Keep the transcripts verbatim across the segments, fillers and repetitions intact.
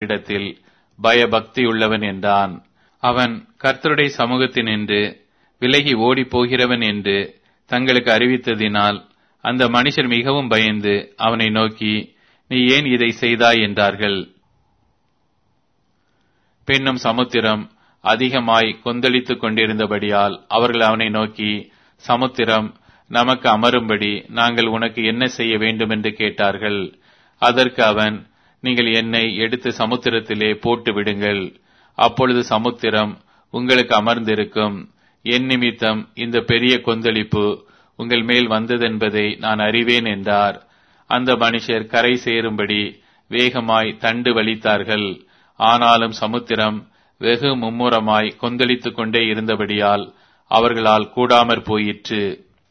தேவனுக்கிடத்தில் பயபக்தியுள்ளவன் என்றான். அவன் கர்த்தருடைய சமூகத்தினின்று விலகி ஓடி போகிறவன் என்று தங்களுக்கு அறிவித்ததினால் அந்த மனுஷர் மிகவும் பயந்து அவனை நோக்கி, நீ ஏன் இதை செய்தாய் என்றார்கள். பின்னும் சமுத்திரம் அதிகமாய் கொந்தளித்துக் கொண்டிருந்தபடியால் அவர்கள் அவனை நோக்கி, சமுத்திரம் நமக்கு அமரும்படி நாங்கள் உனக்கு என்ன செய்ய வேண்டும் என்று கேட்டார்கள். அதற்கு அவன், நீங்கள் என்னை எடுத்து சமுத்திரத்திலே போட்டு விடுங்கள், அப்பொழுது சமுத்திரம் உங்களுக்கு அமர்ந்திருக்கும். என் நிமித்தம் இந்த பெரிய கொந்தளிப்பு உங்கள் மேல் வந்ததென்பதை நான் அறிவேன் என்றார். அந்த மனுஷர் கரை சேரும்படி வேகமாய் தண்டு வலித்தார்கள். ஆனாலும் சமுத்திரம் வெகு மும்முரமாய் கொந்தளித்துக் கொண்டே இருந்தபடியால் அவர்களால் கூடாமற் போயிற்று.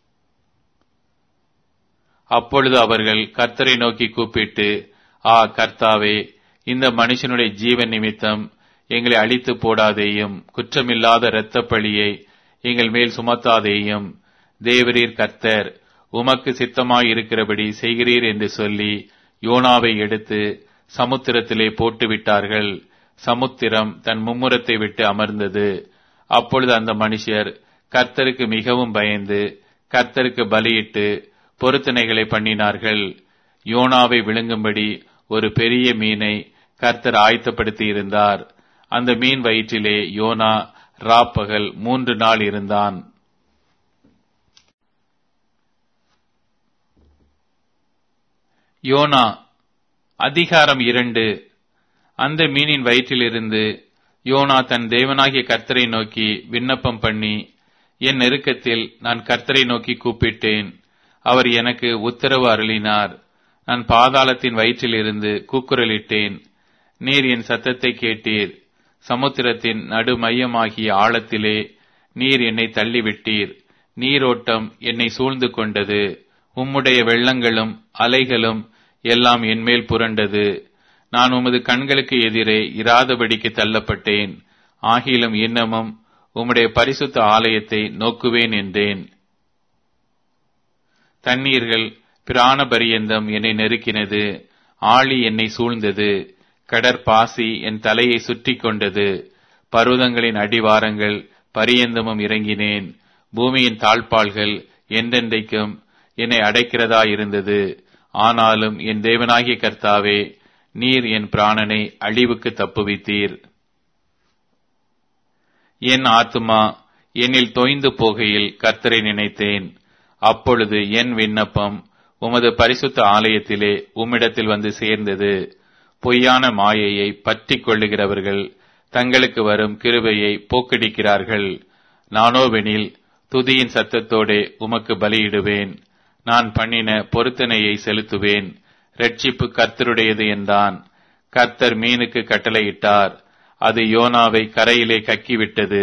அப்பொழுது அவர்கள் கர்த்தரை நோக்கி கூப்பிட்டு, ஆ கர்த்தாவே, இந்த மனுஷனுடைய ஜீவன் நிமித்தம் எங்களை அழித்து போடாதேயும், குற்றமில்லாத இரத்தப் பழியை எங்கள் மேல் சுமத்தாதேயும். தேவரீர் கர்த்தர், உமக்கு சித்தமாயிருக்கிறபடி செய்கிறீர் என்று சொல்லி யோனாவை எடுத்து சமுத்திரத்திலே போட்டுவிட்டார்கள். சமுத்திரம் தன் மும்முரத்தை விட்டு அமர்ந்தது. அப்பொழுது அந்த மனுஷர் கர்த்தருக்கு மிகவும் பயந்து கர்த்தருக்கு பலியிட்டு பொருத்தனைகளை பண்ணினார்கள். யோனாவை விழுங்கும்படி ஒரு பெரிய மீனை கர்த்தர் ஆயத்தப்படுத்தி இருந்தார். அந்த மீன் வயிற்றிலே யோனா ராப்பகல் மூன்று நாள் இருந்தான். யோனா அதிகாரம் இரண்டு. அந்த மீனின் வயிற்றிலிருந்து யோனா தன் தேவனாகிய கர்த்தரை நோக்கி விண்ணப்பம் பண்ணி, என் நெருக்கத்தில் நான் கர்த்தரை நோக்கி கூப்பிட்டேன், அவர் எனக்கு உத்தரவு அருளினார். நான் பாதாளத்தின் வயிற்றிலிருந்து கூக்குரலிட்டேன், நீர் என் சத்தத்தை கேட்டீர். சமுத்திரத்தின் நடு மையமாகிய ஆழத்திலே நீர் என்னை தள்ளிவிட்டீர். நீரோட்டம் என்னை சூழ்ந்து கொண்டது. உம்முடைய வெள்ளங்களும் அலைகளும் எல்லாம் என்மேல் புரண்டது. நான் உமது கண்களுக்கு எதிரே இராதபடிக்கு தள்ளப்பட்டேன். ஆகிலும் இன்னமும் உம்முடைய பரிசுத்த ஆலயத்தை நோக்குவேன் என்றேன். தண்ணீர்கள் பிராண பரியந்தம் என்னை நெருக்கினது. ஆழி என்னை சூழ்ந்தது. கடற்பாசி என் தலையை சுற்றி கொண்டது. பர்வதங்களின் அடிவாரங்கள் பரியந்தமும் இறங்கினேன். பூமியின் தாழ்பாள்கள் என்றென்றைக்கும் என்னை அடைக்கிறதா இருந்தது. ஆனாலும் என் தேவனாகிய கர்த்தாவே, நீர் என் பிராணனை அழிவுக்கு தப்புவித்தீர். என் ஆத்துமா என்னில் தோய்ந்து போகையில் கர்த்தரை நினைத்தேன். அப்பொழுது என் விண்ணப்பம் உமது பரிசுத்த ஆலயத்திலே உம்மிடத்தில் வந்து சேர்ந்தது. பொய்யான மாயையை பற்றிக் கொள்ளுகிறவர்கள் தங்களுக்கு வரும் கிருபையை போக்கடிக்கிறார்கள். நானோவெனில் துதியின் சத்தத்தோடே உமக்கு பலியிடுவேன். நான் பண்ணின பொருத்தனையை செலுத்துவேன். இரட்சிப்பு கர்த்தருடையது என்றான். கர்த்தர் மீனுக்கு கட்டளையிட்டார். அது யோனாவை கரையிலே கக்கிவிட்டது.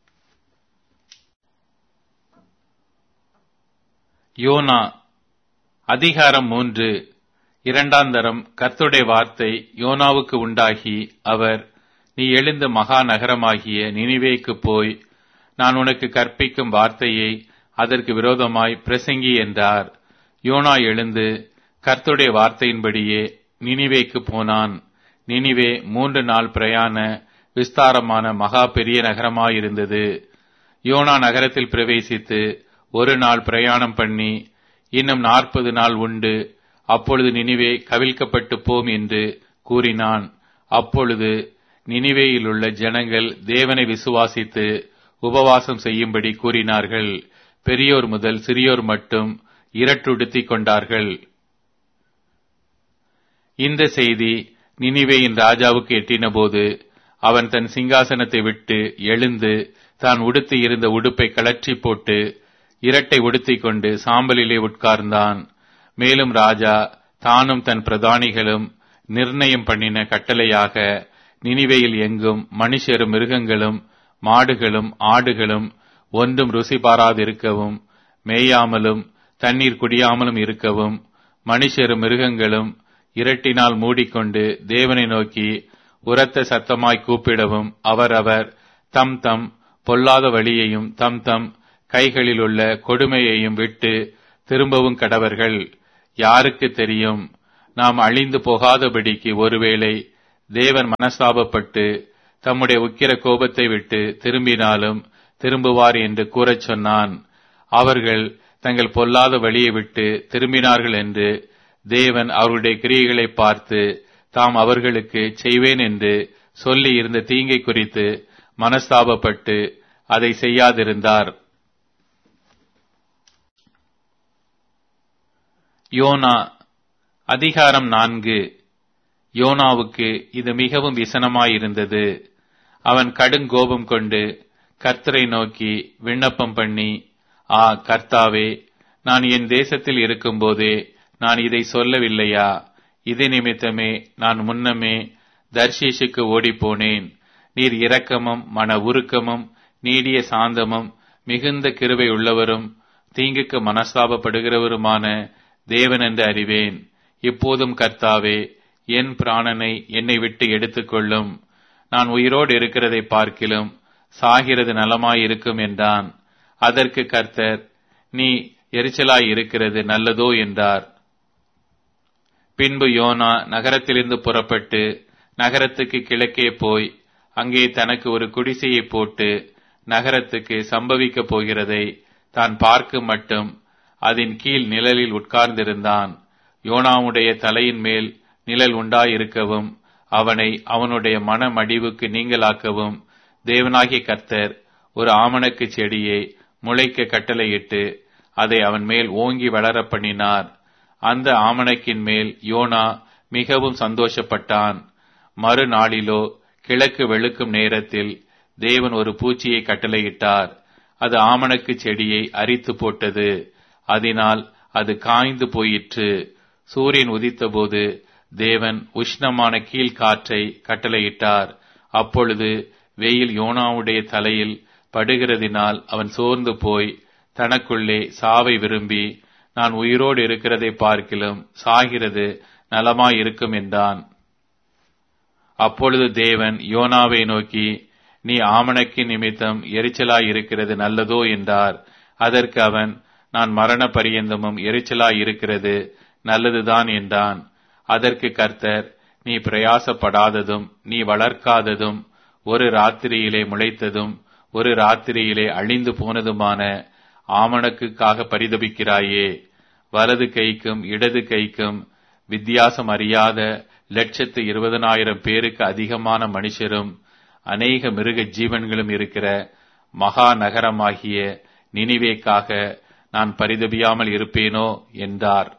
யோனா அதிகாரம் மூன்று. இரண்டாந்தரம் கர்த்தருடைய வார்த்தை யோனாவுக்கு உண்டாகி, அவர், நீ எழுந்த மகா நகரமாகிய நினிவேக்கு போய் நான் உனக்கு கற்பிக்கும் வார்த்தையை அதற்கு விரோதமாய் பிரசங்கி என்றார். யோனா எழுந்து கர்த்தருடைய வார்த்தையின்படியே நினிவேக்கு போனான். நினிவே மூன்று நாள் பிரயாண விஸ்தாரமான மகா பெரிய நகரமாயிருந்தது. யோனா நகரத்தில் பிரவேசித்து ஒரு நாள் பிரயாணம் பண்ணி, இன்னும் நாற்பது நாள் உண்டு, அப்பொழுது நினிவே கவிழ்க்கப்பட்டு போம் என்று கூறினான். அப்பொழுது நினிவேயிலுள்ள ஜனங்கள் தேவனை விசுவாசித்து உபவாசம் செய்யும்படி கூறினார்கள். பெரியோர் முதல் சிறியோர் மட்டும் இரட்டுடுத்திக் கொண்டார்கள். இந்த செய்தி நினிவேயின் ராஜாவுக்கு எட்டினபோது அவன் தன் சிங்காசனத்தை விட்டு எழுந்து தான் உடுத்தி இருந்த உடுப்பை கழற்றி போட்டு இரட்டை உடுத்திக் கொண்டு சாம்பலிலே உட்கார்ந்தான். மேலும் ராஜா தானும் தன் பிரதானிகளும் நிர்ணயம் பண்ணின கட்டளையாக நினிவேயில் எங்கும் மனுஷரும் மிருகங்களும் மாடுகளும் ஆடுகளும் ஒன்றும் ருசி பாராதிருக்கவும், மேயாமலும் தண்ணீர் குடியாமலும் இருக்கவும், மனுஷரும் மிருகங்களும் இரட்டினால் மூடிக்கொண்டு தேவனை நோக்கி உரத்த சத்தமாய் கூப்பிடவும், அவரவர் தம் தம் பொல்லாத வழியையும் தம் தம் கைகளில் உள்ள கொடுமையையும் விட்டு திரும்பவும் கடவர்கள். யாருக்கு தெரியும், நாம் அழிந்து போகாதபடிக்கு ஒருவேளை தேவன் மனஸ்தாபப்பட்டு தம்முடைய உக்கிர கோபத்தை விட்டு திரும்பினாலும் திரும்புவார் என்று கூறச் சொன்னான். அவர்கள் தங்கள் பொல்லாத வழியை விட்டு திரும்பினார்கள் என்று தேவன் அவர்களுடைய கிரியைகளை பார்த்து தாம் அவர்களுக்கு செய்வேன் என்று சொல்லி இருந்த தீங்கை குறித்து மனஸ்தாபப்பட்டு அதை செய்யாதிருந்தார். யோனா அதிகாரம் நான்கு. யோனாவுக்கு இது மிகவும் விசனமாயிருந்தது. அவன் கடுங்கோபம் கொண்டு கர்த்தரை நோக்கி விண்ணப்பம் பண்ணி, ஆ கர்த்தாவே, நான் என் தேசத்தில் இருக்கும்போதே நான் இதை சொல்லவில்லையா? இது நிமித்தமே நான் முன்னமே தர்ஷீஷுக்கு ஓடிப்போனேன். நீர் இரக்கமும் மன உருக்கமும் நீடிய சாந்தமும் மிகுந்த கிருபை உள்ளவரும் தீங்குக்கு மனஸ்தாபப்படுகிறவருமான தேவன் என்று அறிவேன். இப்போதும் கர்த்தாவே, என் பிராணனை என்னை விட்டு எடுத்துக்கொள்ளும். நான் உயிரோடு இருக்கிறதை பார்க்கிலும் சாகிறது நலமாயிருக்கும் என்றான். அதற்கு கர்த்தர், நீ எரிச்சலாய் இருக்கிறது நல்லதோ என்றார். பின்பு யோனா நகரத்திலிருந்து புறப்பட்டு நகரத்துக்கு கிழக்கே போய் அங்கே தனக்கு ஒரு குடிசையை போட்டு நகரத்துக்கு சம்பவிக்கப் போகிறதை தான் பார்க்கும் மட்டும் அதன் கீழ் நிழலில் உட்கார்ந்திருந்தான். யோனாவுடைய தலையின் மேல் நிழல் உண்டாயிருக்கவும் அவனை அவனுடைய மனமடிவுக்கு நீங்களாக்கவும் தேவனாகிய கர்த்தர் ஒரு ஆமணக்கு செடியை முளைக்க கட்டளையிட்டு அதை அவன் மேல் ஓங்கி வளர பண்ணினார். அந்த ஆமணக்கின் மேல் யோனா மிகவும் சந்தோஷப்பட்டான். மறுநாளிலோ கிழக்கு வெளுக்கும் நேரத்தில் தேவன் ஒரு பூச்சியை கட்டளையிட்டார். அது ஆமணக்கு செடியை அரித்து போட்டது. அதனால் அது காய்ந்து போயிற்று. சூரியன் உதித்தபோது தேவன் உஷ்ணமான கீழ்காற்றை கட்டளையிட்டார். அப்பொழுது வெயில் யோனாவுடைய தலையில் படுகிறதினால் அவன் சோர்ந்து போய் தனக்குள்ளே சாவை விரும்பி, நான் உயிரோடு இருக்கிறதை பார்க்கிலும் சாகிறது நலமாயிருக்கும் என்றான். அப்பொழுது தேவன் யோனாவை நோக்கி, நீ ஆமணக்கின் நிமித்தம் எரிச்சலாயிருக்கிறது நல்லதோ என்றார். அதற்கு அவன், நான் மரண பரியந்தமும் எரிச்சலாயிருக்கிறது நல்லதுதான் என்றான். அதற்கு கர்த்தர், நீ பிரயாசப்படாததும் நீ வளர்க்காததும் ஒரு ராத்திரியிலே முளைத்ததும் ஒரு ராத்திரியிலே அழிந்து போனதுமான ஆமணக்குக்காக பரிதபிக்கிறாயே. வலது கைக்கும் இடது கைக்கும் வித்தியாசம் அறியாத லட்சத்து இருபதனாயிரம் பேருக்கு அதிகமான மனுஷரும் அநேக மிருக ஜீவன்களும் இருக்கிற மகா நகரமாகிய நினிவேக்காக நான் பரிதபியாமல் இருப்பேனோ என்றார்.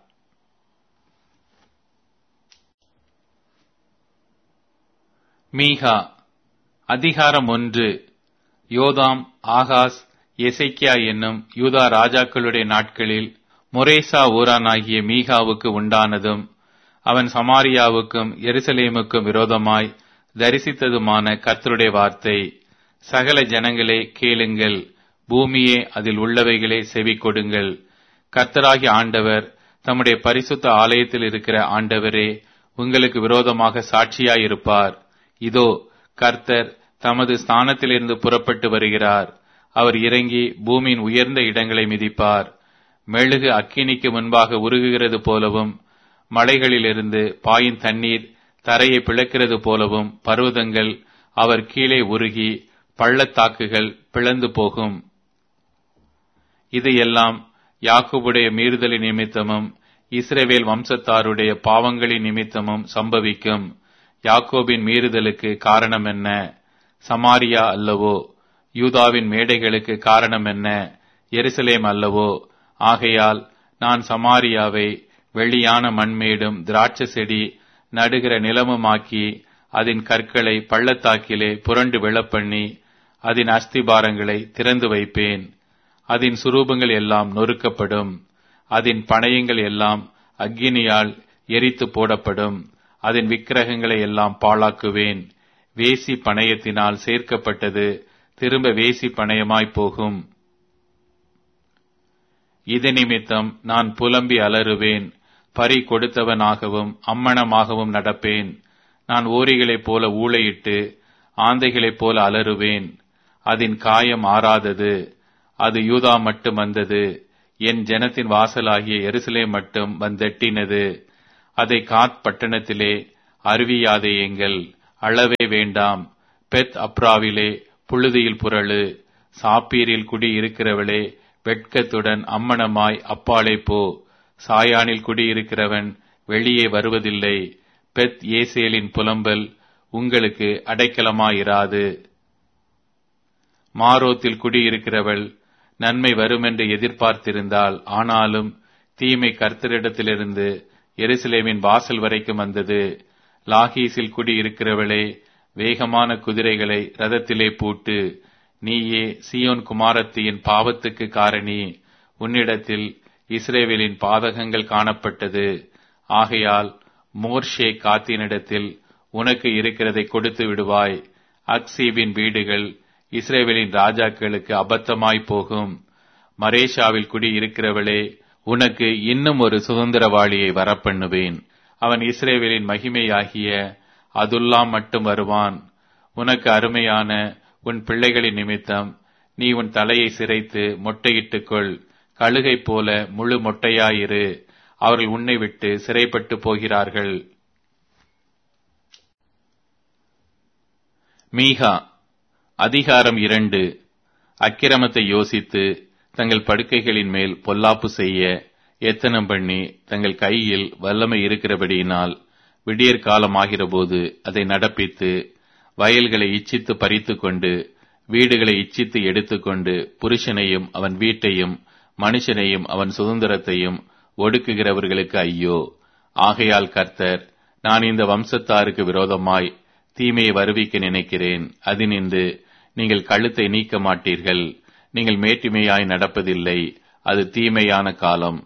மீகா அதிகாரம் ஒன்று. யோதாம், ஆகாஸ், எசேக்கியா என்னும் யூதா ராஜாக்களுடைய நாட்களில் மொரேசா ஊரானாகிய மீகாவுக்கு உண்டானதும் அவன் சமாரியாவுக்கும் எருசலேமுக்கும் விரோதமாய் தரிசித்ததுமான கர்த்தருடைய வார்த்தை. சகல ஜனங்களே கேளுங்கள், பூமியே அதில் உள்ளவைகளே செவி கொடுங்கள். கர்த்தராகிய ஆண்டவர் தம்முடைய பரிசுத்த ஆலயத்தில் இருக்கிற ஆண்டவரே உங்களுக்கு விரோதமாக சாட்சியாயிருப்பார். இதோ கர்த்தர் தமது ஸ்தானத்திலிருந்து புறப்பட்டு வருகிறார். அவர் இறங்கி பூமியின் உயர்ந்த இடங்களை மிதிப்பார். மெழுகு அக்கினிக்கு முன்பாக உருகுகிறது போலவும் மலைகளிலிருந்து பாயும் தண்ணீர் தரையை பிளக்கிறது போலவும் பர்வதங்கள் அவர் கீழே உருகி பள்ளத்தாக்குகள் பிளந்து போகும். இது எல்லாம் யாக்கோபுடைய மீறுதலின் நிமித்தமும் இஸ்ரவேல் வம்சத்தாருடைய பாவங்களின் நிமித்தமும் சம்பவிக்கும். யாக்கோபின் மீறுதலுக்கு காரணம் என்ன? சமாரியா அல்லவோ? யூதாவின் மேடைகளுக்கு காரணம் என்ன? எருசலேம் அல்லவோ? ஆகையால் நான் சமாரியாவை வெளியான மண்மேடும் திராட்சை செடி நடுகிற நிலமுமாக்கி அதன் கற்களை பள்ளத்தாக்கிலே புரண்டு விழப்பண்ணி அதன் அஸ்திபாரங்களை திறந்து வைப்பேன். அதன் சுரூபங்கள் எல்லாம் நொறுக்கப்படும். அதன் பணயங்கள் எல்லாம் அக்கினியால் எரித்து போடப்படும். அதன் விக்கிரகங்களை எல்லாம் பாழாக்குவேன். வேசி பணயத்தினால் சேர்க்கப்பட்டது திரும்ப வேசி பணயமாய் போகும். இது நிமித்தம் நான் புலம்பி அலறுவேன். பறி கொடுத்தவனாகவும் அம்மணமாகவும் நடப்பேன். நான் ஓரிகளைப் போல ஊளையிட்டு ஆந்தைகளைப் போல அலறுவேன். அதன் காயம் ஆறாதது. அது யூதா மட்டும் வந்தது. என் ஜனத்தின் வாசலாகிய எருசலேம் மட்டும் வந்தெட்டினது. அதை காத் பட்டணத்திலே அறிவியாதேயுங்கள். அளவே வேண்டாம். பெத் அப்ராவிலே புழுதியில் புரளு. சாப்பீரில் குடியிருக்கிறவளே, வெட்கத்துடன் அம்மணமாய் அப்பாலே போ. சாயானில் குடியிருக்கிறவன் வெளியே வருவதில்லை. பெத் ஏசேலின் புலம்பல் உங்களுக்கு அடைக்கலமாயிராது. மாரோத்தில் குடியிருக்கிறவள் நன்மை வருமென்று எதிர்பார்த்திருந்தாள். ஆனாலும் தீமை கர்த்தரிடத்திலிருந்து எருசலேமின் வாசல் வரைக்கும் வந்தது. லாகீசில் குடியிருக்கிறவளே, வேகமான குதிரைகளை ரதத்திலே பூட்டு. நீயே சீயோன் குமாரத்தியின் பாவத்துக்கு காரணி. உன்னிடத்தில் இஸ்ரவேலின் பாதகங்கள் காணப்பட்டது. ஆகையால் மோர்ஷே காத்தினிடத்தில் உனக்கு இருக்கிறதை கொடுத்து விடுவாய். அக்சீபின் வீடுகள் இஸ்ரவேலின் ராஜாக்களுக்கு அபத்தமாய் போகும். மரேஷாவில் குடியிருக்கிறவளே, உனக்கு இன்னும் ஒரு சுதந்திரவாளியை வரப்பண்ணுவேன். அவன் இஸ்ரவேலின் மகிமையாகிய அதுல்லாம் மட்டும் வருவான். உனக்கு அருமையான உன் பிள்ளைகளின் நிமித்தம் நீ உன் தலையை சிரைத்து மொட்டையிட்டுக்கொள். கழுகை போல முழு மொட்டையாயிரு. அவர்கள் உன்னை விட்டு சிறைப்பட்டு போகிறார்கள். மீகா அதிகாரம் இரண்டு. அக்கிரமத்தை யோசித்து தங்கள் படுக்கைகளின் மேல் பொல்லாப்பு செய்ய எத்தனம் பண்ணி தங்கள் கையில் வல்லமை இருக்கிறபடியினால் விடியற் காலமாகிற போது அதை நடப்பித்து வயல்களை இச்சித்து பறித்து கொண்டு வீடுகளை இச்சித்து எடுத்துக்கொண்டு புருஷனையும் அவன் வீட்டையும் மனுஷனையும் அவன் சுதந்திரத்தையும் ஒடுக்குகிறவர்களுக்கு ஐயோ. ஆகையால் கர்த்தர், நான் இந்த வம்சத்தாருக்கு விரோதமாய் தீமையை வருவிக்க நினைக்கிறேன். அதினின்று நீங்கள் கழுத்தை நீக்க மாட்டீர்கள். நீங்கள் மேட்டிமையாய் நடப்பதில்லை. அது தீமையான காலம்.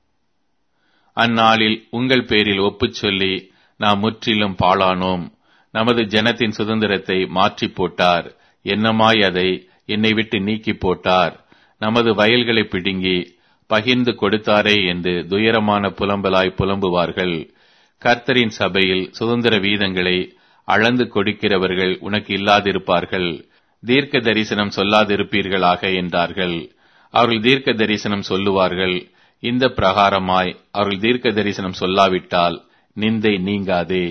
அந்நாளில் உங்கள் பேரில் ஒப்புச் சொல்லி நாம் முற்றிலும் பாழானோம். நமது ஜனத்தின் சுதந்திரத்தை மாற்றி போட்டார். என்னமாய் அதை என்னை விட்டு நீக்கி போட்டார். நமது வயல்களை பிடுங்கி பகிர்ந்து கொடுத்தாரே என்று துயரமான புலம்பலாய் புலம்புவார்கள். கர்த்தரின் சபையில் சுதந்திர வீதங்களை அளந்து கொடுக்கிறவர்கள் உனக்கு இல்லாதிருப்பார்கள். தீர்க்க தரிசனம் சொல்லாதிருப்பீர்களாக என்றார்கள். அவர்கள் தீர்க்க தரிசனம் சொல்லுவார்கள். இந்த பிரகாரமாய் அவர்கள் தீர்க்க தரிசனம் சொல்லாவிட்டால் நிந்தை நீங்காதே.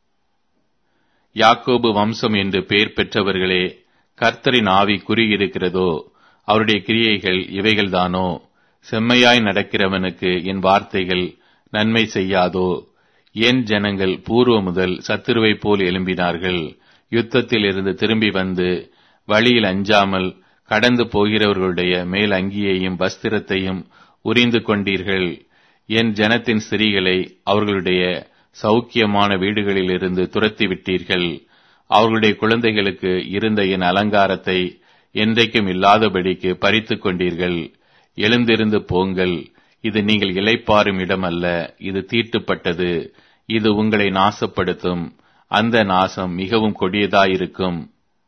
யாக்கோபு வம்சம் என்று பெயர் பெற்றவர்களே, கர்த்தரின் ஆவி குறியிருக்கிறதோ? அவருடைய கிரியைகள் இவைகள்தானோ? செம்மையாய் நடக்கிறவனுக்கு என் வார்த்தைகள் நன்மை செய்யாதோ? என் ஜனங்கள் பூர்வ முதல் சத்துருவை போல் எழும்பினார்கள். யுத்தத்தில் இருந்து திரும்பி வந்து வழியில் அஞ்சாமல் கடந்து போகிறவர்களுடைய மேல் அங்கியையும் வஸ்திரத்தையும் உரிந்து கொண்டீர்கள். என் ஜனத்தின் ஸ்திரீகளை அவர்களுடைய சௌக்கியமான வீடுகளிலிருந்து துரத்தி விட்டீர்கள். அவர்களுடைய குழந்தைகளுக்கு இருந்த என் அலங்காரத்தை என்றைக்கும் இல்லாதபடிக்கு பறித்து கொண்டீர்கள். எழுந்திருந்து போங்கள். இது நீங்கள் இளைப்பாறும் இடம் அல்ல. இது தீட்டுப்பட்டது. இது உங்களை நாசப்படுத்தும். அந்த நாசம் மிகவும் கொடியதாயிருக்கும்.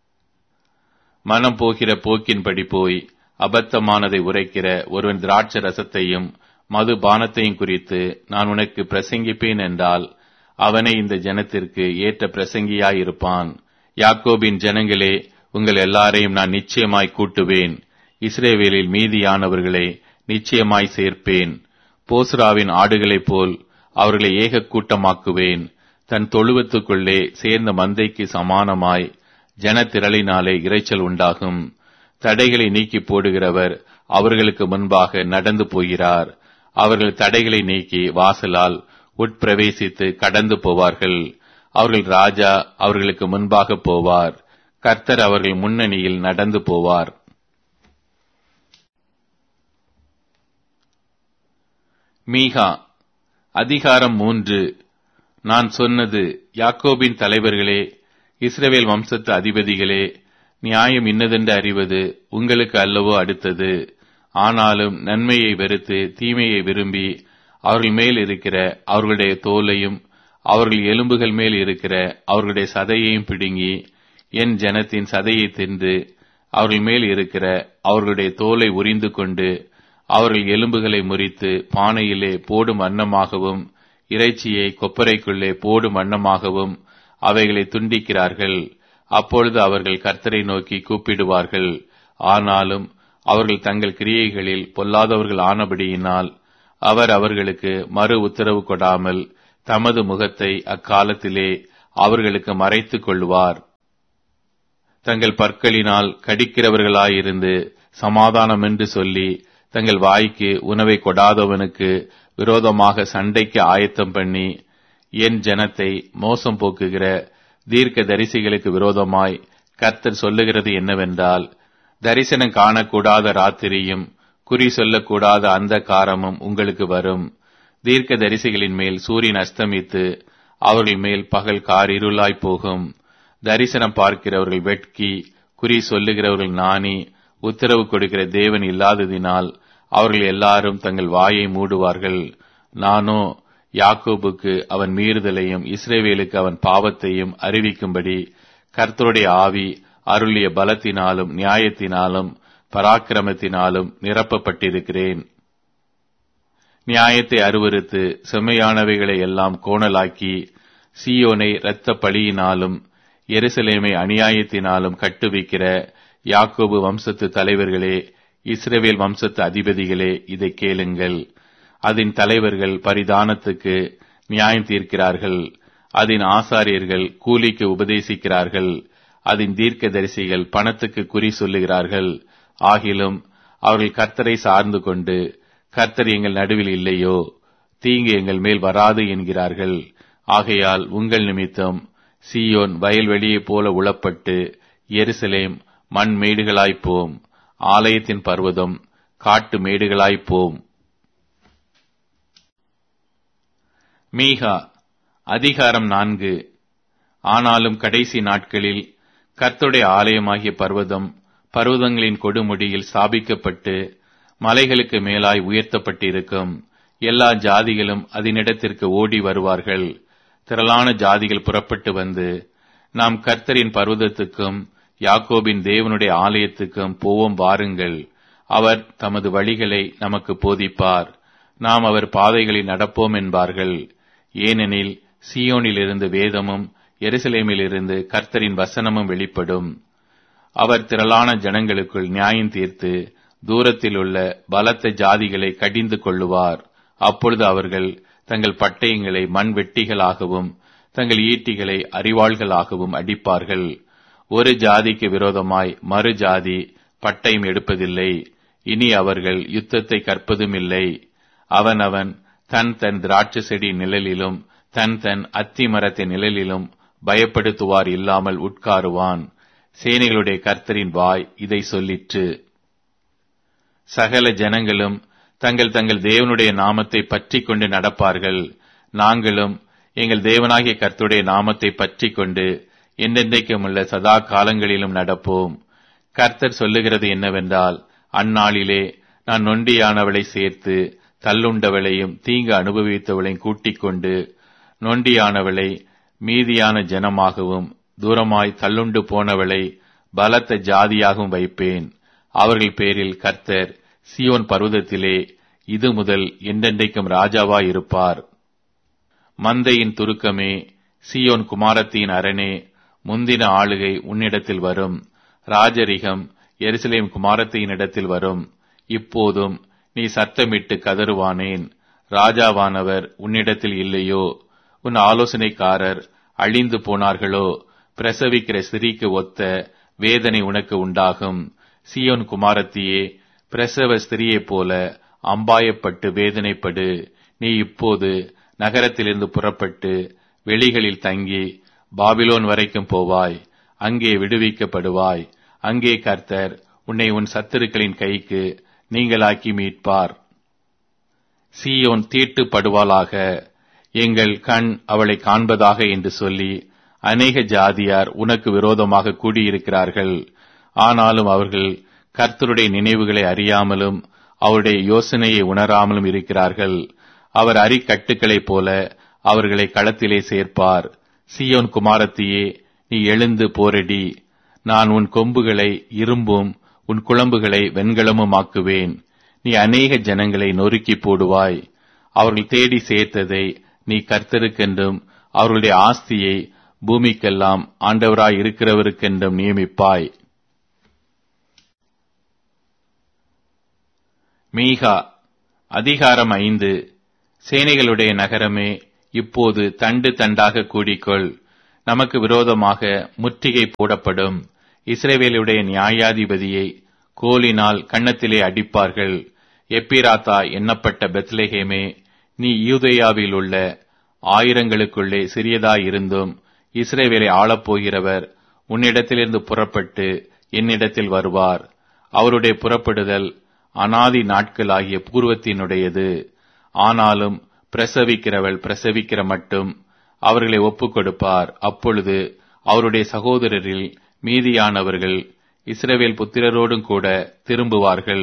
மனம் போகிற போக்கின்படி போய் அபத்தமானதை உரைக்கிற ஒருவன் திராட்சை ரசத்தையும் மது பானத்தையும் குறித்து நான் உனக்கு பிரசங்கிப்பேன் என்றால் அவனை இந்த ஜனத்திற்கு ஏற்ற பிரசங்கியாயிருப்பான். யாக்கோபின் ஜனங்களே, உங்கள் எல்லாரையும் நான் நிச்சயமாய் கூட்டுவேன். இஸ்ரவேலில் மீதியானவர்களை நிச்சயமாய் சேர்ப்பேன். போஸ்ராவின் ஆடுகளைப் போல் அவர்களை ஏக கூட்டமாக்குவேன். தன் தொழுவத்துக்குள்ளே சேர்ந்த மந்தைக்கு சமானமாய் ஜனத்திரளினாலே இரைச்சல் உண்டாகும். தடைகளை நீக்கி போடுகிறவர் அவர்களுக்கு முன்பாக நடந்து போகிறார். அவர்கள் தடைகளை நீக்கி வாசலால் உட்பிரவேசித்து கடந்து போவார்கள். அவர்கள் ராஜா அவர்களுக்கு முன்பாக போவார். கர்த்தர் அவர்கள் முன்னணியில் நடந்து போவார். மீகா அதிகாரம் மூன்று. நான் சொன்னது, யாக்கோபின் தலைவர்களே, இஸ்ரவேல் வம்சத்து அதிபதிகளே, நியாயம் இன்னதென்று அறிவது உங்களுக்கு அல்லவோ அடுத்தது. ஆனாலும் நன்மையை வெறுத்து தீமையை விரும்பி அவர்கள் மேல் இருக்கிற அவர்களுடைய தோலையும் அவர்கள் எலும்புகள் மேல் இருக்கிற அவர்களுடைய சதையையும் பிடுங்கி என் ஜனத்தின் சதையை தின்று அவர்கள் மேல் இருக்கிற அவர்களுடைய தோலை உரிந்து கொண்டு அவர்கள் எலும்புகளை முறித்து பானையிலே போடும் வண்ணமாகவும் இறைச்சியை கொப்பரைக்குள்ளே போடும் வண்ணமாகவும் அவைகளை துண்டிக்கிறார்கள். அப்பொழுது அவர்கள் கர்த்தரை நோக்கி கூப்பிடுவார்கள். ஆனாலும் அவர்கள் தங்கள் கிரியைகளில் பொல்லாதவர்கள் ஆனபடியினால் அவர் அவர்களுக்கு மறு உத்தரவு கொடாமல் தமது முகத்தை அக்காலத்திலே அவர்களுக்கு மறைத்துக் கொள்ளுவார். தங்கள் பற்களினால் கடிக்கிறவர்களாயிருந்து சமாதானம் என்று சொல்லி தங்கள் வாய்க்கு உணவை கொடாதவனுக்கு விரோதமாக சண்டைக்கு ஆயத்தம் பண்ணி என் ஜனத்தை மோசம் போக்குகிற தீர்க்க தரிசிகளுக்கு விரோதமாய் கர்த்தர் சொல்லுகிறது என்னவென்றால், தரிசனம் காணக்கூடாத ராத்திரியும் குறி சொல்லக்கூடாத அந்த காரமும் உங்களுக்கு வரும். தீர்க்க தரிசிகளின் மேல் சூரியன் அஸ்தமித்து அவர்கள் மேல் பகல் கார் இருளாய் போகும். தரிசனம் பார்க்கிறவர்கள் வெட்கி, குறி சொல்லுகிறவர்கள் நாணி, உத்தரவு கொடுக்கிற தேவன் இல்லாததினால் அவர்கள் எல்லாரும் தங்கள் வாயை மூடுவார்கள். நானோ யாக்கோபுக்கு அவன் மீறுதலையும் இஸ்ரவேலுக்கு அவன் பாவத்தையும் அறிவிக்கும்படி கர்த்தருடைய ஆவி அருளிய பலத்தினாலும் நியாயத்தினாலும் பராக்கிரமத்தினாலும் நிரப்பப்பட்டிருக்கிறேன். நியாயத்தை அருவருத்து செம்மையானவைகளை எல்லாம் கோணலாக்கி, சீயோனை இரத்த பழியினாலும் எருசலேமை அநியாயத்தினாலும் கட்டுவிக்கிற யாக்கோபு வம்சத்து தலைவர்களே, இஸ்ரவேல் வம்சத்து அதிபதிகளே, இதை கேளுங்கள். அதன் தலைவர்கள் பரிதானத்துக்கு நியாயம் தீர்க்கிறார்கள். அதன் ஆசாரியர்கள் கூலிக்கு உபதேசிக்கிறார்கள். அதன் தீர்க்கதரிசிகள் பணத்துக்கு குறி சொல்லுகிறார்கள். ஆகிலும் அவர்கள் கர்த்தரை சார்ந்து கொண்டு, கர்த்தர் எங்கள் நடுவில் இல்லையோ, தீங்கு எங்கள் மேல் வராது என்கிறார்கள். ஆகையால் உங்கள் நிமித்தம் சீயோன் வயல்வெளியைப் போல உளப்பட்டு எருசலேம் மண் மேடுகளாய்ப்போம். ஆலயத்தின் பர்வதம் காட்டு மேடுகளாய்ப்போம். மீகா அதிகாரம் நான்கு. ஆனாலும் கடைசி நாட்களில் கர்த்தருடைய ஆலயமாகிய பர்வதம் பர்வதங்களின் கொடுமுடியில் ஸ்தாபிக்கப்பட்டு மலைகளுக்கு மேலாய் உயர்த்தப்பட்டிருக்கும். எல்லா ஜாதிகளும் அதனிடத்திற்கு ஓடி வருவார்கள். திரளான ஜாதிகள் புறப்பட்டு வந்து, நாம் கர்த்தரின் பர்வதத்துக்கும் யாக்கோபின் தேவனுடைய ஆலயத்துக்கும் போவோம் வாருங்கள். அவர் தமது வழிகளை நமக்கு போதிப்பார். நாம் அவர் பாதைகளில் நடப்போம் என்பார்கள். ஏனெனில் சீயோனிலிருந்து வேதமும் எருசலேமிலிருந்து கர்த்தரின் வசனமும் வெளிப்படும். அவர் திரளான ஜனங்களுக்குள் நியாயம் தீர்த்து தூரத்தில் உள்ள பலத்த ஜாதிகளை கடிந்து கொள்ளுவார். அப்பொழுது அவர்கள் தங்கள் பட்டயங்களை மண் வெட்டிகளாகவும் தங்கள் ஈட்டிகளை அரிவாள்களாகவும் அடிப்பார்கள். ஒரு ஜாதிக்கு விரோதமாய் மறு ஜாதி பட்டயம் எடுப்பதில்லை. இனி அவர்கள் யுத்தத்தை கற்பதும் இல்லை. அவன் அவன் தன் தன் திராட்சை செடி நிழலிலும் தன் தன் அத்தி மரத்தின் நிழலிலும் பயப்படுத்துவார் இல்லாமல் உட்காருவான். சேனைகளுடைய கர்த்தரின் வாய் இதை சொல்லிற்று. சகல ஜனங்களும் தங்கள் தங்கள் தேவனுடைய நாமத்தை பற்றி கொண்டு நடப்பார்கள். நாங்களும் எங்கள் தேவனாகிய கர்த்தருடைய நாமத்தை பற்றி கொண்டு என்றென்றைக்கும் உள்ள சதா காலங்களிலும் நடப்போம். கர்த்தர் சொல்லுகிறது என்னவென்றால், அந்நாளிலே நான் நொண்டியானவளை சேர்த்து தள்ளுண்டவளையும் தீங்கு அனுபவித்தவளையும் கூட்டிக் கொண்டு நொண்டியானவளை மீதியான ஜனமாகவும் தூரமாய் தள்ளுண்டு போனவளை பலத்த ஜாதியாகவும் வைப்பேன். அவர்கள் பேரில் கர்த்தர் சீயோன் பர்வதத்திலே இது முதல் என்றென்றைக்கும் ராஜாவாயிருப்பார். மந்தையின் துருக்கமே, சீயோன் குமாரத்தின் அரணே, முந்தின ஆளுகை உன்னிடத்தில் வரும். ராஜரிகம் எருசலேம் குமாரத்தின் இடத்தில் வரும். இப்போதும் நீ சத்தமிட்டு கதறுவானேன்? ராஜாவானவர் உன்னிடத்தில் இல்லையோ? உன் ஆலோசனைக்காரர் அழிந்து போனார்களோ? பிரசவிக்கிற ஸ்திரீக்கு ஒத்த வேதனை உனக்கு உண்டாகும். சீயோன் குமாரத்தியே, பிரசவ ஸ்திரியைப் போல அம்பாயப்பட்டு வேதனைப்படு. நீ இப்போது நகரத்திலிருந்து புறப்பட்டு வெளிகளில் தங்கி பாபிலோன் வரைக்கும் போவாய். அங்கே விடுவிக்கப்படுவாய். அங்கே கர்த்தர் உன்னை உன் சத்துருக்களின் கைக்கு நீங்களாக்கி மீட்பார். சீயோன் தீட்டுப்படுவாளாக, எங்கள் கண் அவளை காண்பதாக என்று சொல்லி அநேக ஜாதியார் உனக்கு விரோதமாக கூடியிருக்கிறார்கள். ஆனாலும் அவர்கள் கர்த்தருடைய நினைவுகளை அறியாமலும் அவருடைய யோசனையை உணராமலும் இருக்கிறார்கள். அவர் அரிக்கட்டுகளைப் போல அவர்களை களத்திலே சேர்ப்பார். சீயோன் குமாரத்தியே, நீ எழுந்து போரடி. நான் உன் கொம்புகளை இரும்பும் உன் குளம்புகளை வெண்கலமும் ஆக்குவேன். நீ அநேக ஜனங்களை நொறுக்கி போடுவாய். அவர்கள் தேடி சேர்த்ததை நீ கர்த்தருக்கென்றும் அவர்களுடைய ஆஸ்தியை பூமிக்கெல்லாம் ஆண்டவராய் இருக்கிறவருக்கென்றும் நியமிப்பாய். மீகா அதிகாரம் ஐந்து. சேனைகளுடைய நகரமே, இப்போது தண்டு தண்டாக கூடிக்கொள். நமக்கு விரோதமாக முற்றுகை போடப்படும். இஸ்ரவேலுடைய நியாயாதிபதியை கோலினால் கன்னத்திலே அடிப்பார்கள். எப்பிராத்தா எண்ணப்பட்ட பெத்லெகேமே, நீ யூதேயாவில் உள்ள ஆயிரங்களுக்குள்ளே சிறியதாயிருந்தும் இஸ்ரவேலை ஆளப்போகிறவர் உன்னிடத்திலிருந்து புறப்பட்டு என்னிடத்தில் வருவார். அவருடைய புறப்படுதல் அனாதி நாட்களாகிய பூர்வத்தினுடையது. ஆனாலும் பிரசவிக்கிறவள் பிரசவிக்கிற மட்டும் அவர்களை ஒப்புக் கொடுப்பார். அப்பொழுது அவருடைய சகோதரரில் மீதியானவர்கள் இஸ்ரவேல் புத்திரரோடும் கூட திரும்புவார்கள்.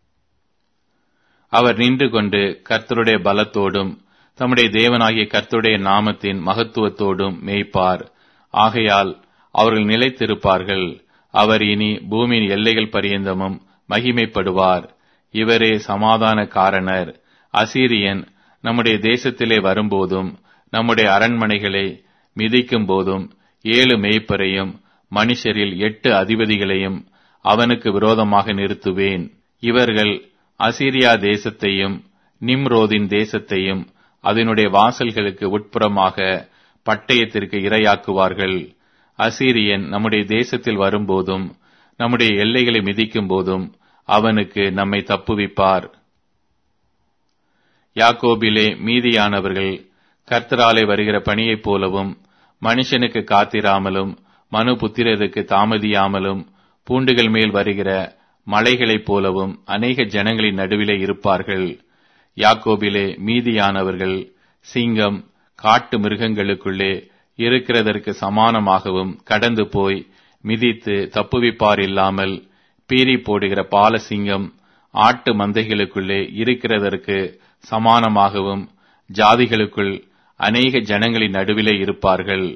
அவர் நின்று கொண்டு கர்த்தருடைய பலத்தோடும் தம்முடைய தேவனாகிய கர்த்தருடைய நாமத்தின் மகத்துவத்தோடும் மேய்ப்பார். ஆகையால் அவர்கள் நிலைத்திருப்பார்கள். அவர் இனி பூமியின் எல்லைகள் பரியந்தமும் மகிமைப்படுவார். இவரே சமாதான காரணர். அசீரியன் நம்முடைய தேசத்திலே வரும்போதும் நம்முடைய அரண்மனைகளை மிதிக்கும் போதும் ஏழு மேய்ப்பரையும் மனுஷரில் எட்டு அதிபதிகளையும் அவனுக்கு விரோதமாக நிறுத்துவேன். இவர்கள் அசீரியா தேசத்தையும் நிம்ரோதின் தேசத்தையும் அதனுடைய வாசல்களுக்கு உட்புறமாக பட்டயத்திற்கு இரையாக்குவார்கள். அசீரியன் நம்முடைய தேசத்தில் வரும்போதும் நம்முடைய எல்லைகளை மிதிக்கும் போதும் அவனுக்கு நம்மை தப்புவிப்பார். யாக்கோபிலே மீதியானவர்கள் கர்த்தராலே வருகிற பணியைப் போலவும் மனுஷனுக்கு காத்திராமலும் மனு புத்திரருக்கு தாமதியாமலும் பூண்டுகள் மேல் வருகிற மலைகளைப் போலவும் அநேக ஜனங்களின் நடுவிலே இருப்பார்கள். யாக்கோபிலே மீதியானவர்கள் சிங்கம் காட்டு மிருகங்களுக்குள்ளே இருக்கிறதற்கு சமானமாகவும் கடந்து போய் மிதித்து தப்புவிப்பார் இல்லாமல் பீறி போடுகிற பால சிங்கம் ஆட்டு மந்தைகளுக்குள்ளே இருக்கிறதற்கு சமானமாகவும் ஜாதிகளுக்குள் அநேக ஜனங்களின் நடுவிலே இருப்பார்கள்.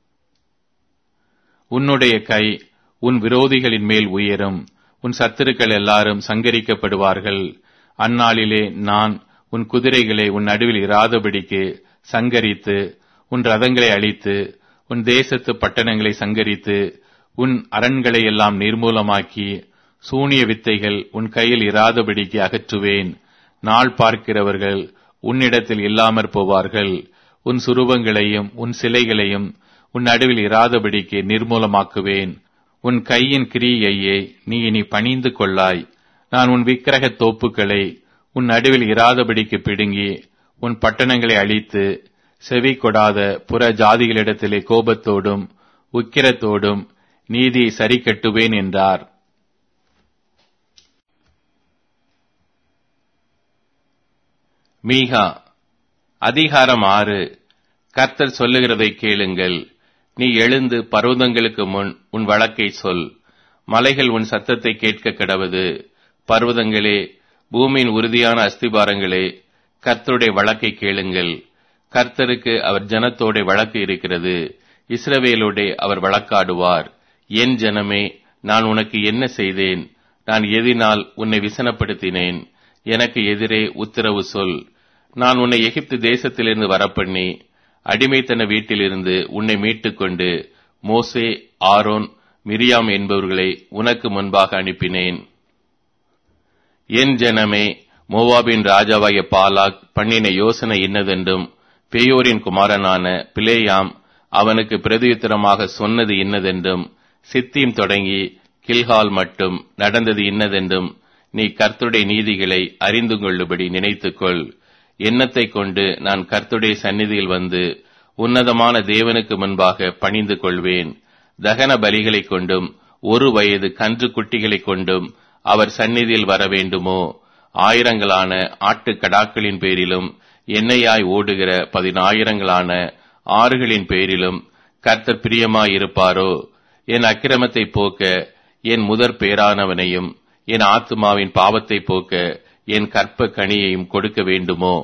உன்னுடைய கை உன் விரோதிகளின் மேல் உயரும். உன் சத்துருக்கள் எல்லாரும் சங்கரிக்கப்படுவார்கள். அந்நாளிலே நான் உன் குதிரைகளை உன் நடுவில் இராதபடிக்கு சங்கரித்து உன் ரதங்களை அழித்து உன் தேசத்து பட்டணங்களை சங்கரித்து உன் அரண்களை எல்லாம் நிர்மூலமாக்கி சூனிய வித்தைகள் உன் கையில் இராதபடிக்கு அகற்றுவேன். நாள் பார்க்கிறவர்கள் உன்னிடத்தில் இல்லாமற் போவார்கள். உன் சுரூபங்களையும் உன் சிலைகளையும் உன் நடுவில் இராதபடிக்கு நிர்மூலமாக்குவேன். உன் கையின் கிரியையை நீ இனி பணிந்து கொள்ளாய். நான் உன் விக்கிரக தோப்புக்களை உன் நடுவில் இராதபடிக்கு பிடுங்கி உன் பட்டணங்களை அழித்து செவி கொடாத புற ஜாதிகளிடத்திலே கோபத்தோடும் உக்கிரத்தோடும் நீதியை சரி கட்டுவேன் என்றார். மீகா அதிகாரம் ஆறு. கர்த்தர் சொல்லுகிறதை கேளுங்கள். நீ எழுந்து பர்வதங்களுக்கு முன் உன் வழக்கை சொல். மலைகள் உன் சத்தத்தை கேட்க கடவது. பர்வதங்களே, பூமியின் உறுதியான அஸ்திபாரங்களே, கர்த்தருடைய வழக்கை கேளுங்கள். கர்த்தருக்கு அவர் ஜனத்தோட வழக்கு இருக்கிறது. இஸ்ரவேலோடே அவர் வழக்காடுவார். என் ஜனமே, நான் உனக்கு என்ன செய்தேன்? நான் எதினால் உன்னை விசனப்படுத்தினேன்? எனக்கு எதிரே உத்தரவு சொல். நான் உன்னை எகிப்து தேசத்திலிருந்து வரப்பண்ணி அடிமைத்தன வீட்டிலிருந்து உன்னை மீட்டுக்கொண்டு மோசே, ஆரோன், மிரியாம் என்பவர்களை உனக்கு முன்பாக அனுப்பினேன். என் ஜனமே, மோவாபின் ராஜாவாகிய பாலாக் பண்ணின யோசனை இன்னதென்றும் பேயோரின் குமாரனான பிலேயாம் அவனுக்கு பிரதியுத்தரமாக சொன்னது இன்னதென்றும் சித்தீம் தொடங்கி கில்கால் மட்டும் நடந்தது இன்னதென்றும் நீ கர்த்தருடைய நீதிகளை அறிந்து கொள்ளும்படி நினைத்துக்கொள். எண்ணத்தை கொண்டு நான் கர்த்தருடைய சந்நிதியில் வந்து உன்னதமான தேவனுக்கு முன்பாக பணிந்து கொள்வேன். தகன பலிகளைக் கொண்டும் ஒரு வயது கன்று குட்டிகளைக் கொண்டும் அவர் சந்நிதியில் வர வேண்டுமோ? ஆயிரங்களான ஆட்டுக்கடாக்களின் பேரிலும் எண்ணெயாய் ஓடுகிற பதினாயிரங்களான ஆறுகளின் பேரிலும் கர்த்தர் பிரியமாயிருப்பாரோ? என் அக்கிரமத்தை போக்க என் முதற் பேரானவனையும் என் ஆத்துமாவின் பாவத்தை போக்க என் கற்ப கனியையும் கொடுக்க வேண்டுமோ?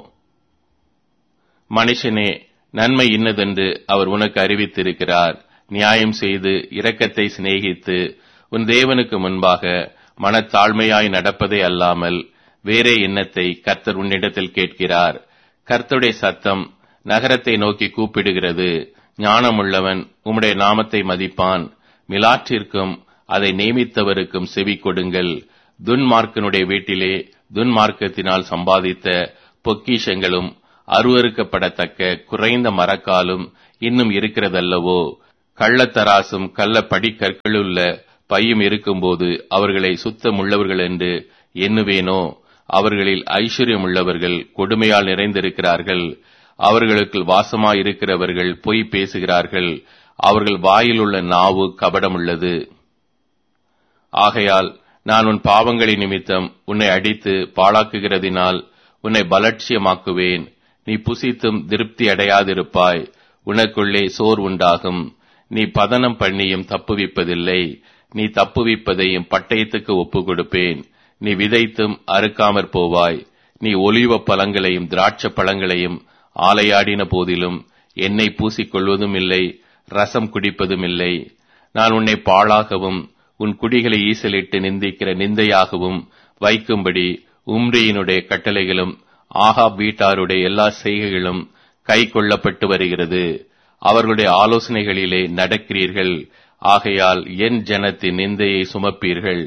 மனுஷனே, நன்மை இன்னதென்று அவர் உனக்கு அறிவித்திருக்கிறார். நியாயம் செய்து இரக்கத்தை சிநேகித்து உன் தேவனுக்கு முன்பாக மனத்தாழ்மையாய் நடப்பதே அல்லாமல் வேறே எண்ணத்தை கர்த்தர் உன்னிடத்தில் கேட்கிறார். கர்த்தருடைய சத்தம் நகரத்தை நோக்கி கூப்பிடுகிறது. ஞானமுள்ளவன் உம்முடைய நாமத்தை மதிப்பான். மிலாற்றிற்கும் அதை நியமித்தவருக்கும் செவி கொடுங்கள். துன்மார்க்கனுடைய வீட்டிலே துன்மார்க்கத்தினால் சம்பாதித்த பொக்கிஷங்களும் அருவருக்கப்படத்தக்க குறைந்த மரக்காலும் இன்னும் இருக்கிறதல்லவோ? கள்ளத்தராசும் கள்ள படிக்கற்களுள்ள பையும் இருக்கும்போது அவர்களை சுத்தமுள்ளவர்கள் என்று எண்ணுவேனோ? அவர்களில் ஐஸ்வர்யம் உள்ளவர்கள் கொடுமையால் நிறைந்திருக்கிறார்கள். அவர்களுக்குள் வாசமாயிருக்கிறவர்கள் பொய் பேசுகிறார்கள். அவர்கள் வாயிலுள்ள நாவு கபடமுள்ளது. ஆகையால் நான் உன் பாவங்களின் நிமித்தம் உன்னை அடித்து பாழாக்குகிறதினால் உன்னை பலட்சியமாக்குவேன். நீ புசித்தும் திருப்தி அடையாதிருப்பாய். உனக்குள்ளே சோர் உண்டாகும். நீ பதனம் பண்ணியும் தப்புவிப்பதில்லை. நீ தப்புவிப்பதையும் பட்டயத்துக்கு ஒப்பு கொடுப்பேன். நீ விதைத்தும் அறுக்காமற் போவாய். நீ ஒலிவ பழங்களையும் திராட்சை பழங்களையும் ஆலையாடின போதிலும் எண்ணெய் பூசிக்கொள்வதும் இல்லை, ரசம் குடிப்பதும் இல்லை. நான் உன்னை பாழாகவும் உன் குடிகளை ஈசலிட்டு நிந்திக்கிற நிந்தையாகவும் வைக்கும்படி உம்ரியினுடைய கட்டளைகளும் ஆகாப் வீட்டாருடைய எல்லா செய்கைகளும் கை கொள்ளப்பட்டு வருகிறது. அவர்களுடைய ஆலோசனைகளிலே நடக்கிறீர்கள். ஆகையால் என் ஜனத்தின் நிந்தையை சுமப்பீர்கள்.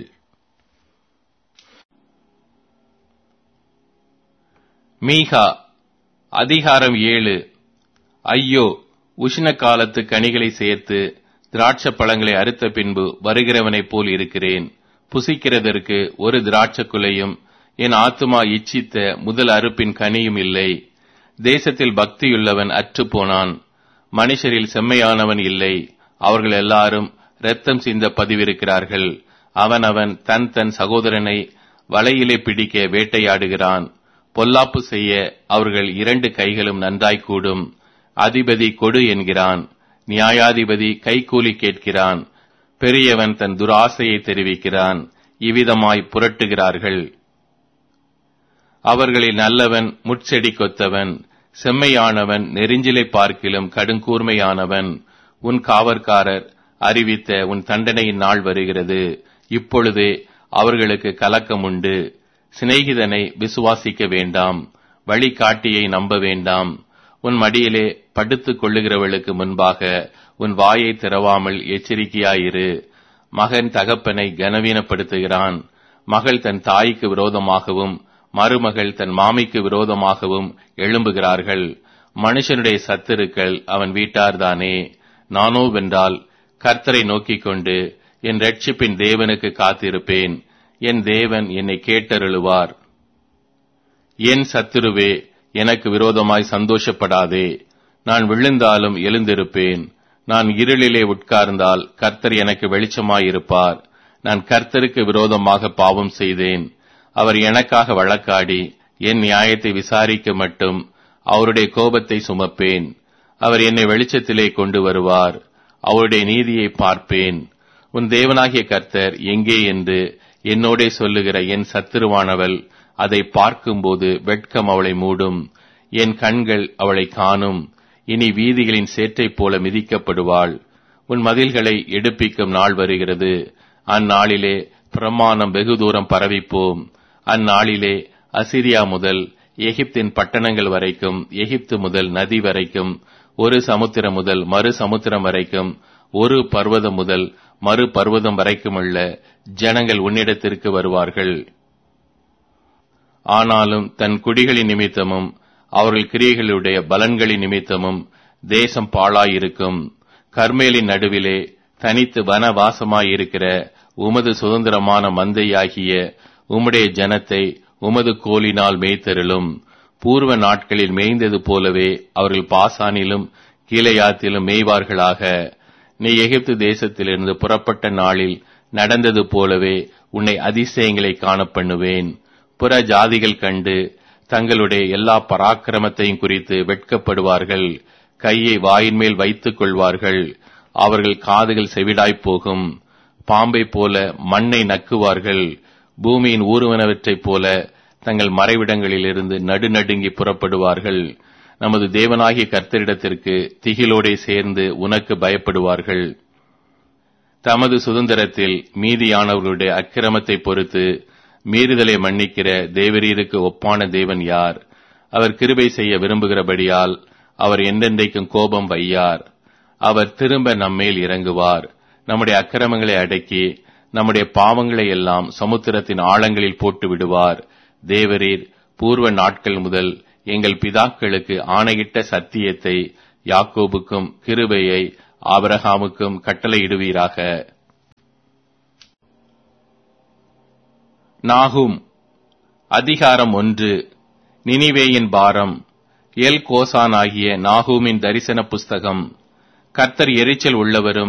மீகா அதிகாரம் ஏழு. ஐயோ, உஷ்ண காலத்து கனிகளை சேர்த்து திராட்சை பழங்களை அறுத்த பின்பு வருகிறவனைப் போல் இருக்கிறேன். புசிக்கிறதற்கு ஒரு திராட்சை குலையும் என் ஆத்துமா இச்சித்த முதல் அறுப்பின் கனியும் இல்லை. தேசத்தில் பக்தியுள்ளவன் அற்று போனான். மனுஷரில் செம்மையானவன் இல்லை. அவர்கள் எல்லாரும் இரத்தம் சிந்த பதிவிருக்கிறார்கள். அவனவன் தன் தன் சகோதரனை வலையிலே பிடிக்க வேட்டையாடுகிறான். பொல்லாப்பு செய்ய அவர்கள் இரண்டு கைகளும் நன்றாய்க்கூடும். அதிபதி கொடு என்கிறான். நியாயாதிபதி கைக்கூலி கேட்கிறான். பெரியவன் தன் துராசையை தெரிவிக்கிறான். இவ்விதமாய் புரட்டுகிறார்கள். அவர்களில் நல்லவன் முட்செடி கொத்தவன். செம்மையானவன் நெரிஞ்சிலை பார்க்கிலும் கடுங்கூர்மையானவன். உன் காவற்காரர் அறிவித்த உன் தண்டனையின் நாள் வருகிறது. இப்பொழுதே அவர்களுக்கு கலக்கம் உண்டு. சிநேகிதனை விசுவாசிக்க வேண்டாம். வழிகாட்டியை நம்ப வேண்டாம். உன் மடியிலே படுத்துக் கொள்ளுகிறவளுக்கு முன்பாக உன் வாயை திறவாமல் எச்சரிக்கையாயிரு. மகன் தகப்பனை கனவீனப்படுத்துகிறான். மகள் தன் தாய்க்கு விரோதமாகவும் மருமகள் தன் மாமிக்கு விரோதமாகவும் எழும்புகிறார்கள். மனுஷனுடைய சத்துருக்கள் அவன் வீட்டார்தானே. நானோ வென்றால் கர்த்தரை நோக்கிக் கொண்டு என் இரட்சிப்பின் தேவனுக்கு காத்திருப்பேன். என் தேவன் என்னை கேட்டருளுவார். என் சத்துருவே, எனக்கு விரோதமாய் சந்தோஷப்படாதே. நான் விழுந்தாலும் எழுந்திருப்பேன். நான் இருளிலே உட்கார்ந்தால் கர்த்தர் எனக்கு வெளிச்சமாயிருப்பார். நான் கர்த்தருக்கு விரோதமாக பாவம் செய்தேன். அவர் எனக்காக வழக்காடி என் நியாயத்தை விசாரிக்க மட்டும் அவருடைய கோபத்தை சுமப்பேன். அவர் என்னை வெளிச்சத்திலே கொண்டு வருவார். அவருடைய நீதியை பார்ப்பேன். உன் தேவனாகிய கர்த்தர் எங்கே என்று என்னோடே சொல்லுகிற என் சத்துருவானவள் அதை பார்க்கும்போது வெட்கம் அவளை மூடும். என் கண்கள் அவளை காணும். இனி வீதிகளின் சேற்றைப் போல மிதிக்கப்படுவாள். உன் மதில்களை எடுப்பிக்கும் நாள் வருகிறது. அந்நாளிலே பிரமாணம் வெகு தூரம் பரவிப்போம். அந்நாளிலே அசிரியா முதல் எகிப்தின் பட்டணங்கள் வரைக்கும், எகிப்து முதல் நதி வரைக்கும், ஒரு சமுத்திரம் முதல் மறு சமுத்திரம் வரைக்கும், ஒரு பர்வதம் முதல் மறு பர்வதம் வரைக்குமுள்ள ஜனங்கள் உன்னிடத்திற்கு வருவார்கள். ஆனாலும் தன் குடிகளின் நிமித்தமும் அவர்கள் கிரியைகளுடைய பலன்களின் நிமித்தமும் தேசம் பாழாயிருக்கும். கர்மேலின் நடுவிலே தனித்து வனவாசமாயிருக்கிற உமது சுதந்திரமான மந்தையாகிய உம்முடைய ஜனத்தை உமது கோலினால் மேய்த்தருளும். பூர்வ நாட்களில் மேய்ந்தது போலவே அவர்கள் பாசானிலும் கீலேயாத்திலும் மேய்வார்களாக. நீ எகிப்து தேசத்திலிருந்து புறப்பட்ட நாளில் நடந்தது போலவே உன்னை அதிசயங்களை காணப்பண்ணுவேன். புற ஜாதிகள் கண்டு தங்களுடைய எல்லா பராக்கிரமத்தையும் குறித்து வெட்கப்படுவார்கள். கையை வாயின் மேல் வைத்துக் கொள்வார்கள். அவர்கள் காதுகள் செவிடாய்ப்போகும். பாம்பை போல மண்ணை நக்குவார்கள். பூமியின் ஊறுவனவற்றைப் போல தங்கள் மறைவிடங்களிலிருந்து நடுநடுங்கி புறப்படுவார்கள். நமது தேவனாகிய கர்த்தரிடத்திற்கு திகிலோடே சேர்ந்து உனக்கு பயப்படுவார்கள். தமது சுதந்திரத்தில் மீதியானவர்களுடைய அக்கிரமத்தை பொறுத்து மீறுதலை மன்னிக்கிற தேவரீருக்கு ஒப்பான தேவன் யார்? அவர் கிருபை செய்ய விரும்புகிறபடியால் அவர் என்றென்றைக்கும் கோபம் வையார். அவர் திரும்ப நம்மேல் இறங்குவார். நம்முடைய அக்கிரமங்களை அடக்கி நம்முடைய பாவங்களை எல்லாம் சமுத்திரத்தின் ஆழங்களில் போட்டு விடுவார். தேவரீர் பூர்வ நாட்கள் முதல் எங்கள் பிதாக்களுக்கு ஆணையிட்ட சத்தியத்தை யாக்கோபுக்கும் கிருபையை ஆபிரகாமுக்கும் கட்டளையிடுவீராக. நாகும் அதிகாரம் ஒன்று. நினிவேயின் பாரம். எல் கோசான் ஆகிய நாகூமின் தரிசன புஸ்தகம். கர்த்தர் எரிச்சல் உள்ளவரும்